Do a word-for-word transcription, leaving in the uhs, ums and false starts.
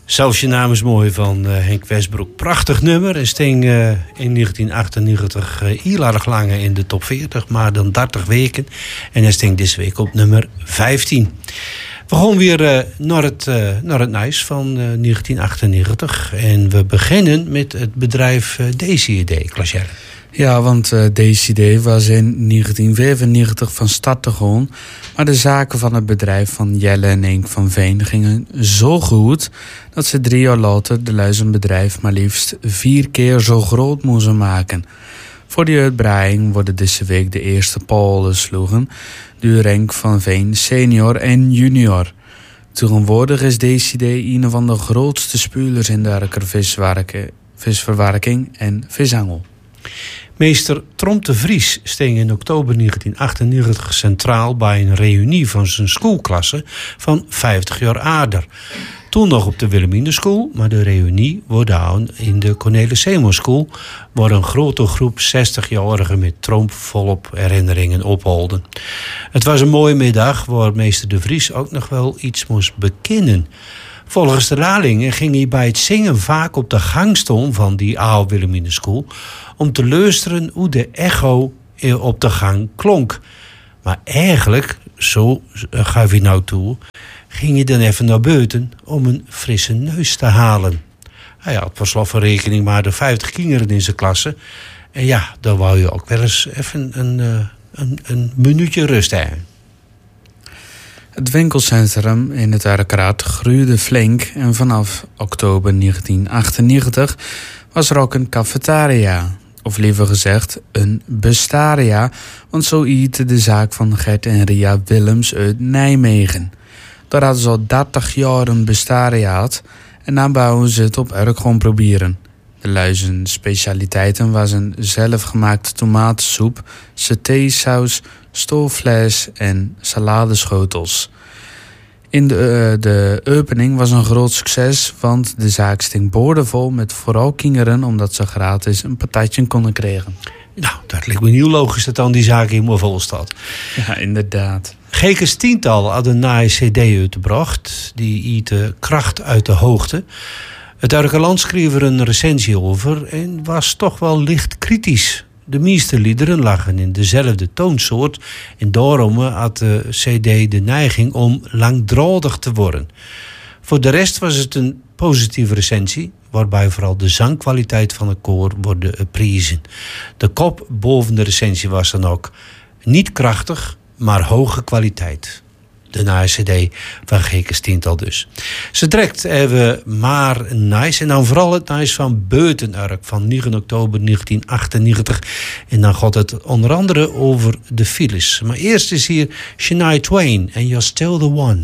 Zelfs je naam is mooi van uh, Henk Westbroek. Prachtig nummer. En sting uh, in negentien achtennegentig uh, heel erg lang in de top veertig. Maar dan dertig weken. En hij sting deze week op nummer vijftien. We gaan weer uh, naar het, uh, naar het nieuws van uh, negentien achtennegentig. En we beginnen met het bedrijf uh, D C D, Klaas-Jan. Ja, want uh, D C D was in negentien vijfennegentig van start te gaan. Maar de zaken van het bedrijf van Jelle en Henk van Veen gingen zo goed dat ze drie jaar later de luizenbedrijf maar liefst vier keer zo groot moesten maken. Voor die uitbreiding worden deze week de eerste palen sloegen door Henk van Veen senior en junior. Tegenwoordig is D C D een van de grootste spelers in de visverwerking en visangel. Meester Tromp de Vries sting in oktober negentien achtennegentig centraal bij een reunie van zijn schoolklasse van vijftig jaar ouder. Toen nog op de Wilhelminenschool, maar de reunie wordt aan in de Cornelis Seymour School, waar een grote groep zestig-jarigen met Tromp volop herinneringen opholden. Het was een mooie middag waar meester de Vries ook nog wel iets moest bekennen. Volgens de Ralingen ging hij bij het zingen vaak op de gangston van die oude Wilhelminenschool om te luisteren hoe de echo op de gang klonk. Maar eigenlijk, zo gaf hij nou toe, ging hij dan even naar buiten om een frisse neus te halen. Hij had per slot van rekening maar de vijftig kinderen in zijn klasse. En ja, dan wou je ook wel eens even een, een, een minuutje rust hebben. Het winkelcentrum in het Arkraat groeide flink en vanaf oktober negentien achtennegentig was er ook een cafetaria. Of liever gezegd, een bestaria, want zo heette de zaak van Gert en Ria Willems uit Nijmegen. Daar hadden ze al dertig jaar een bestaria gehad en dan bouwen ze het op erg gewoon proberen. De luizen specialiteiten was een zelfgemaakte tomatensoep, satésaus, stoofvlees en saladeschotels. In de, uh, de opening was een groot succes, want de zaak sting boordevol met vooral kinderen, omdat ze gratis een patatje konden krijgen. Nou, dat lijkt me heel logisch dat dan die zaak helemaal vol staat. Ja, inderdaad. Gekes Tiental had een naaie cd uitgebracht, die iete kracht uit de hoogte. Het Arkeland schreef er een recensie over en was toch wel licht kritisch. De meeste liederen lagen in dezelfde toonsoort en daarom had de cd de neiging om langdradig te worden. Voor de rest was het een positieve recensie, waarbij vooral de zangkwaliteit van het koor wordt geprezen. De kop boven de recensie was dan ook niet krachtig, maar hoge kwaliteit. De naaie cd van Gekes Tiental dus. Ze trekt even maar nice. En dan vooral het nice van Beutenurk van negen oktober negentien achtennegentig. En dan gaat het onder andere over de files. Maar eerst is hier Shania Twain en You're Still the One.